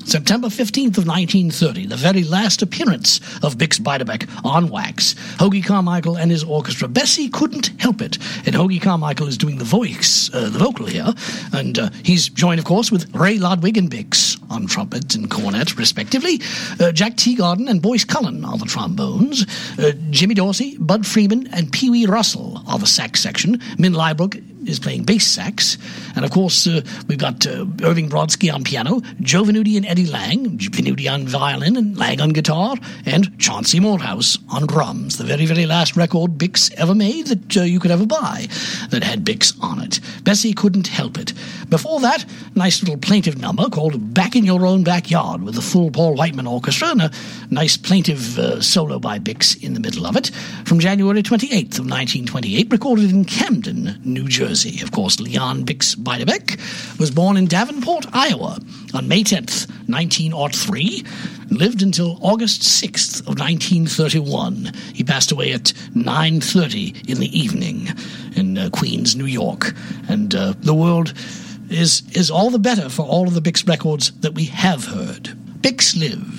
September 15th of 1930, the very last appearance of Bix Beiderbecke on wax. Hoagy Carmichael and his orchestra. Bessie couldn't help it, and Hoagy Carmichael is doing the vocal here, and he's joined, of course, with Ray Ludwig and Bix on trumpet and cornet, respectively. Jack Teagarden and Boyce Cullen are the trombones. Jimmy Dorsey, Bud Freeman, and Pee Wee Russell are the sax section. Min Leibrook is playing bass sax. And, of course, we've got Irving Brodsky on piano, Joe Venuti and Eddie Lang, Venuti on violin and Lang on guitar, and Chauncey Malthouse on drums. The very, very last record Bix ever made that you could ever buy that had Bix on it. Bessie couldn't help it. Before that, nice little plaintive number called Back in Your Own Backyard with the full Paul Whiteman Orchestra and a nice plaintive solo by Bix in the middle of it from January 28th of 1928, recorded in Camden, New Jersey. Of course, Leon Bix Beiderbecke was born in Davenport, Iowa on May 10th, 1903, and lived until August 6th of 1931. He passed away at 9:30 in the evening in Queens, New York. And the world is all the better for all of the Bix records that we have heard. Bix lived.